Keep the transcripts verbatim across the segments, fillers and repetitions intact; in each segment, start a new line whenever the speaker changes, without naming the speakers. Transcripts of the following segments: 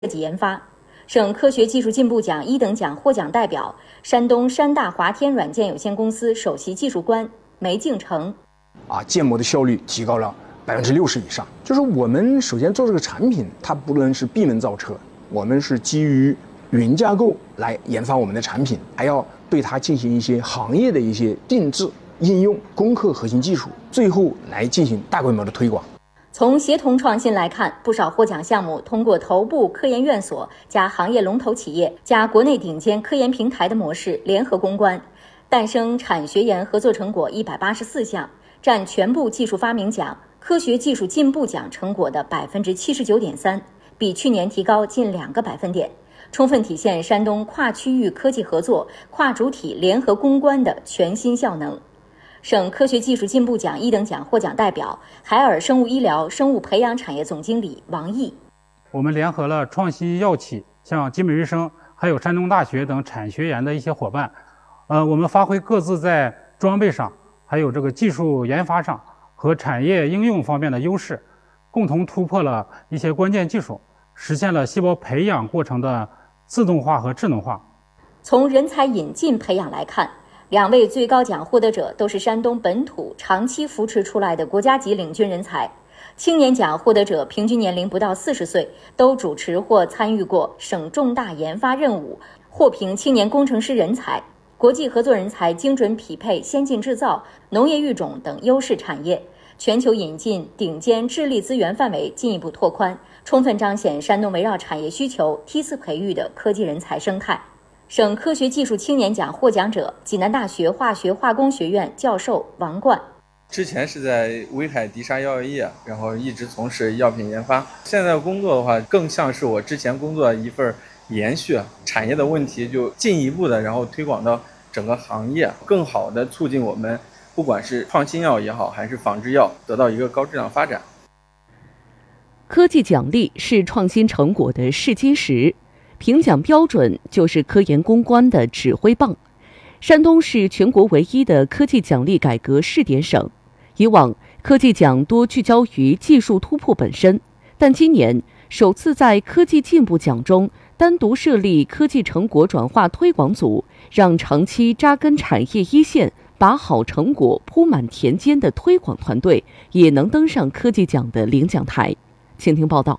计研发。省科学技术进步奖一等奖获奖代表，山东山大华天软件有限公司首席技术官梅敬成。
啊，建模的效率提高了百分之六十以上。就是我们首先做这个产品，它不论是闭门造车，我们是基于云架构来研发我们的产品，还要对它进行一些行业的一些定制、应用、攻克核心技术，最后来进行大规模的推广。
从协同创新来看，不少获奖项目通过头部科研院所加行业龙头企业加国内顶尖科研平台的模式联合攻关，诞生产学研合作成果一百八十四项，占全部技术发明奖、科学技术进步奖成果的百分之七十九点三，比去年提高近两个百分点，充分体现山东跨区域科技合作、跨主体联合攻关的全新效能。省科学技术进步奖一等奖获奖代表，海尔生物医疗生物培养产业总经理王毅。
我们联合了创新药企，像集美瑞生，还有山东大学等产学研的一些伙伴，呃，我们发挥各自在装备上，还有这个技术研发上和产业应用方面的优势，共同突破了一些关键技术，实现了细胞培养过程的自动化和智能化。
从人才引进培养来看，两位最高奖获得者都是山东本土长期扶持出来的国家级领军人才。青年奖获得者平均年龄不到四十岁，都主持或参与过省重大研发任务，获评青年工程师人才、国际合作人才精准匹配先进制造、农业育种等优势产业，全球引进顶尖智力资源范围进一步拓宽，充分彰显山东围绕产业需求梯次培育的科技人才生态。省科学技术青年奖获奖者，济南大学化学化工学院教授王冠。
之前是在威海迪沙药业，然后一直从事药品研发。现在工作的话，更像是我之前工作的一份延续，产业的问题就进一步的，然后推广到整个行业，更好的促进我们不管是创新药也好，还是仿制药，得到一个高质量发展。
科技奖励是创新成果的试金石。评奖标准就是科研攻关的指挥棒。山东是全国唯一的科技奖励改革试点省。以往科技奖多聚焦于技术突破本身，但今年首次在科技进步奖中单独设立科技成果转化推广组，让长期扎根产业一线、把好成果铺满田间的推广团队也能登上科技奖的领奖台。请听报道。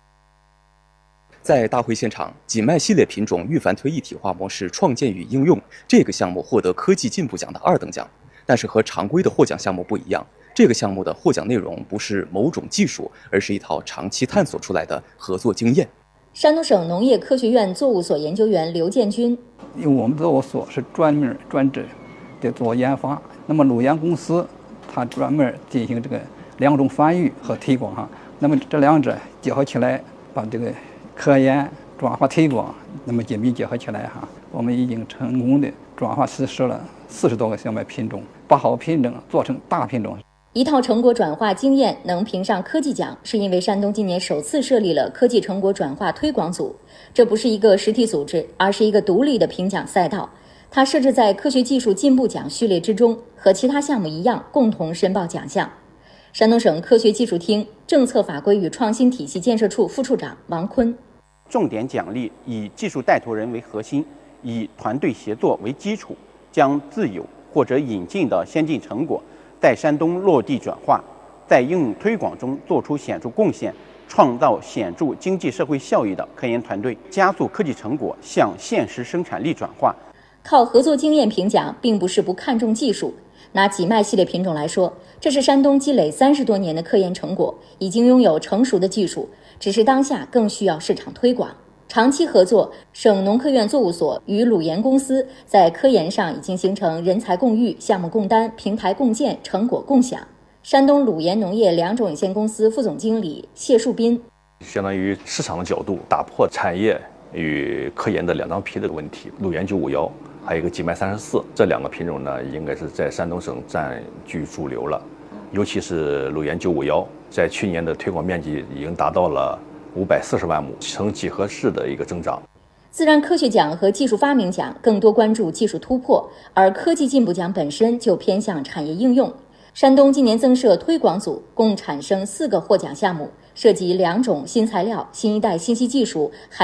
在大会现场，锦脉系列品种预反推一体化模式创建与应用这个项目获得科技进步奖的二等奖，但是和常规的获奖项目不一样，这个项目的获奖内容不是某种技术，而是一套长期探索出来的合作经验。
山东省农业科学院作物所研究员刘建军，
因为我们作物所是专门专职的做研发，那么鲁研公司它专门进行这个两种翻译和推广哈，那么这两者结合起来，把这个科研转化推广那么紧密结合起来哈，我们已经成功的转化实施了四十多个小麦品种，把好品种做成大品种。
一套成果转化经验能评上科技奖，是因为山东今年首次设立了科技成果转化推广组。这不是一个实体组织，而是一个独立的评奖赛道。它设置在科学技术进步奖序列之中，和其他项目一样，共同申报奖项。山东省科学技术厅政策法规与创新体系建设处副处长王坤。
重点奖励以技术带头人为核心，以团队协作为基础，将自有或者引进的先进成果在山东落地转化，在应用推广中做出显著贡献，创造显著经济社会效益的科研团队，加速科技成果向现实生产力转化。
靠合作经验评奖并不是不看重技术。拿锦脉系列品种来说，这是山东积累三十多年的科研成果，已经拥有成熟的技术，只是当下更需要市场推广。长期合作，省农科院作物所与鲁研公司在科研上已经形成人才共育、项目共担、平台共建、成果共享。山东鲁研农业两种有限公司副总经理谢树斌，
相当于市场的角度打破产业与科研的两张皮的问题。鲁研九五幺还有一个锦脉三十四，这两个品种呢，应该是在山东省占据主流了。尤其是鲁研九五幺，在去年的推广面积已经达到了五百四十万亩，呈几何式的一个增长。
自然科学奖和技术发明奖更多关注技术突破，而科技进步奖本身就偏向产业应用。 山东今年增设推广组，共产生四个获奖项目，涉及两种新材料、新一代信息技术、